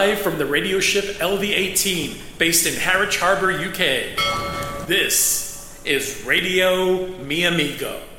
live from the radio ship LV-18, based in Harwich Harbour, UK. This is Radio Mi Amigo.